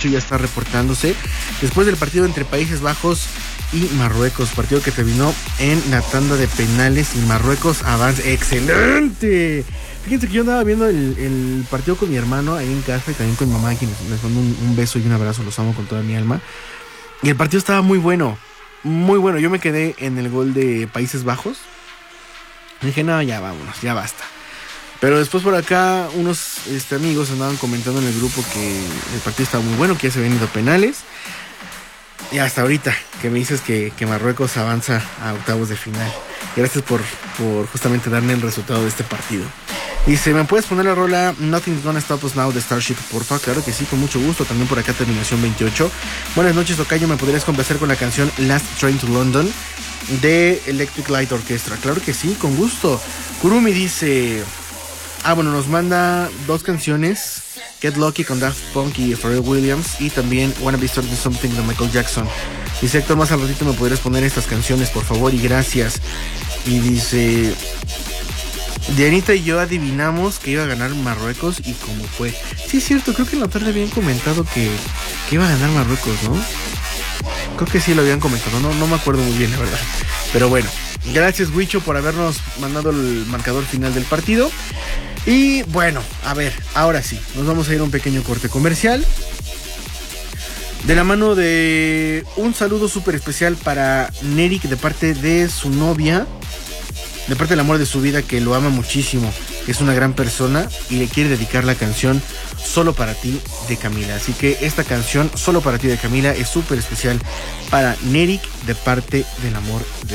Huicho ya está reportándose. Después del partido entre Países Bajos y Marruecos, partido que terminó en la tanda de penales y Marruecos avanza. ¡Excelente! Fíjense que yo andaba viendo el partido con mi hermano ahí en casa y también con mi mamá, a quienes les mando un beso y un abrazo, los amo con toda mi alma. Y el partido estaba muy bueno, muy bueno. Yo me quedé en el gol de Países Bajos. Dije, no, ya vámonos, ya basta. Pero después por acá unos amigos andaban comentando en el grupo que el partido estaba muy bueno, que ya se habían ido penales. Y hasta ahorita que me dices que Marruecos avanza a octavos de final. Gracias por justamente darme el resultado de este partido. Dice, ¿me puedes poner la rola Nothing's Gonna Stop Us Now de Starship, porfa? Claro que sí, con mucho gusto. También por acá terminación 28. Buenas noches, tocayo. ¿Me podrías complacer con la canción Last Train to London de Electric Light Orchestra? Claro que sí, con gusto. Kurumi dice... bueno, nos manda 2 canciones. Get Lucky con Daft Punk y Pharrell Williams. Y también Wanna Be Starting Something de Michael Jackson. Dice, Héctor, más al ratito me podrías poner estas canciones, por favor, y gracias. Y dice... Dianita y yo adivinamos que iba a ganar Marruecos y cómo fue. Sí, es cierto, creo que en la tarde habían comentado que iba a ganar Marruecos, ¿no? Creo que sí lo habían comentado, no me acuerdo muy bien, la verdad. Pero bueno, gracias Huicho por habernos mandado el marcador final del partido. Y bueno, a ver, ahora sí, nos vamos a ir a un pequeño corte comercial. De la mano de un saludo súper especial para Nerik de parte de su novia, de parte del amor de su vida, que lo ama muchísimo, que es una gran persona y le quiere dedicar la canción Solo para ti de Camila. Así que esta canción Solo para ti de Camila es súper especial para Nerik de parte del amor de